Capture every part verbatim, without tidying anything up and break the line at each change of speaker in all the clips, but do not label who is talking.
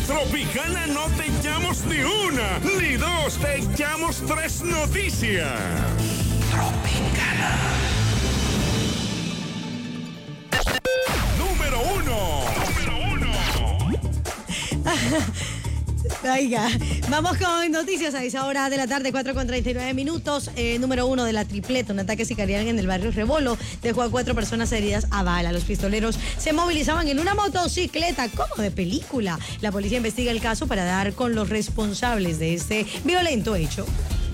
Tropicana no te echamos ni una, ni dos, te echamos tres noticias. Tropicana. Número uno. Número uno.
Oiga, vamos con noticias a esa hora de la tarde, cuatro con treinta y nueve minutos. Eh, número uno de la tripleta, un ataque sicarial en el barrio Rebolo dejó a cuatro personas heridas a bala. Los pistoleros se movilizaban en una motocicleta, como de película. La policía investiga el caso para dar con los responsables de este violento hecho.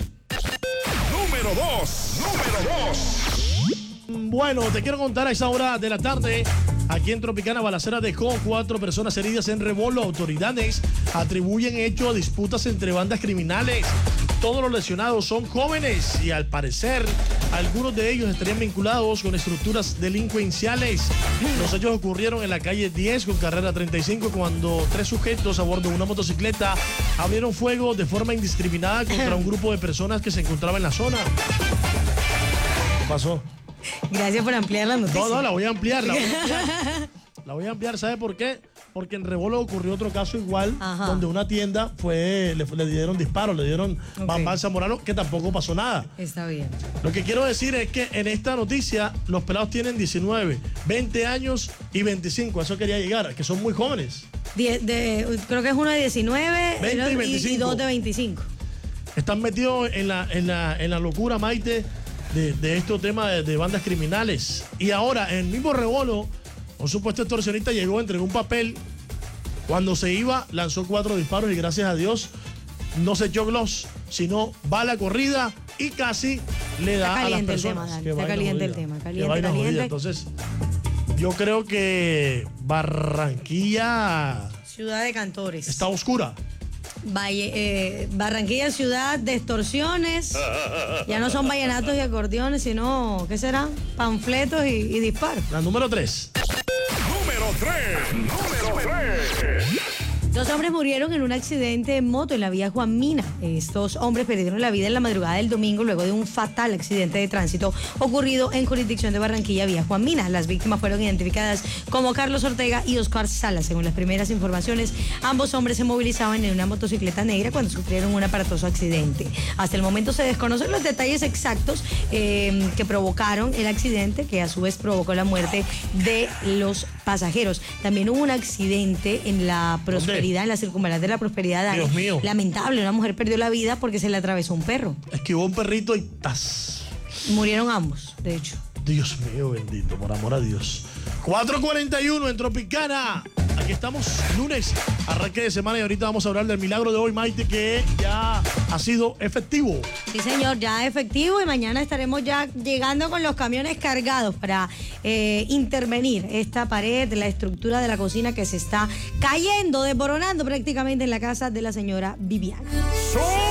Número dos. Número dos.
Bueno, te quiero contar a esa hora de la tarde. Aquí en Tropicana, balacera dejó cuatro personas heridas en Rebolo. Autoridades atribuyen hecho a disputas entre bandas criminales. Todos los lesionados son jóvenes y al parecer algunos de ellos estarían vinculados con estructuras delincuenciales. Los hechos ocurrieron en la calle diez con carrera treinta y cinco cuando tres sujetos a bordo de una motocicleta abrieron fuego de forma indiscriminada contra un grupo de personas que se encontraba en la zona. ¿Qué pasó?
Gracias por ampliar la noticia.
No, no, la voy a ampliar. La voy a ampliar, la voy a ampliar. ¿Sabe por qué? Porque en Rebolo ocurrió otro caso igual,
Ajá.
donde una tienda fue, le, le dieron disparos, le dieron
Ok.
bambán zamorano, que tampoco pasó nada.
Está bien.
Lo que quiero decir es que en esta noticia los pelados tienen diecinueve, veinte años y veinticinco. A eso quería llegar, que son muy jóvenes.
Die- de, creo que es uno de diecinueve
veinte y
y,
veinticinco.
y dos de veinticinco.
Están metidos en la, en la, en la locura, Maite, de, de estos temas de, de bandas criminales. Y ahora, en el mismo Rebolo, un supuesto extorsionista llegó, entregó un papel. Cuando se iba, lanzó cuatro disparos y gracias a Dios no se echó gloss, sino bala corrida y casi le da
Está
a las
caliente el
personas.
tema, Dani,
Qué
está
vaina
caliente el
jodida.
tema,
Qué
caliente,
vaina jodida.
caliente.
Entonces, yo creo que Barranquilla
Ciudad de cantores.
está oscura.
Valle, eh, Barranquilla, ciudad de extorsiones. Ya no son vallenatos y acordeones, sino, ¿qué será? Panfletos y, y disparos.
La número tres.
Número tres. Número tres.
Dos hombres murieron en un accidente en moto en la vía Juan Mina. Estos hombres perdieron la vida en la madrugada del domingo luego de un fatal accidente de tránsito ocurrido en jurisdicción de Barranquilla, vía Juan Mina. Las víctimas fueron identificadas como Carlos Ortega y Oscar Salas. Según las primeras informaciones, ambos hombres se movilizaban en una motocicleta negra cuando sufrieron un aparatoso accidente. Hasta el momento se desconocen los detalles exactos eh, que provocaron el accidente, que a su vez provocó la muerte de los pasajeros. También hubo un accidente en la Prosperidad, en la circunvalar de la Prosperidad. Dani.
Dios mío.
Lamentable, una mujer perdió la vida porque se le atravesó un perro.
Esquivó un perrito y ¡tas!
Murieron ambos, de hecho.
Dios mío bendito, por amor a Dios. cuatro cuarenta y uno en Tropicana. Aquí estamos, lunes, arranque de semana, y ahorita vamos a hablar del milagro de hoy, Maite, que ya ha sido efectivo.
Sí, señor, ya efectivo, y mañana estaremos ya llegando con los camiones cargados para eh, intervenir esta pared, la estructura de la cocina que se está cayendo, desboronando prácticamente en la casa de la señora Viviana.
¡Sol!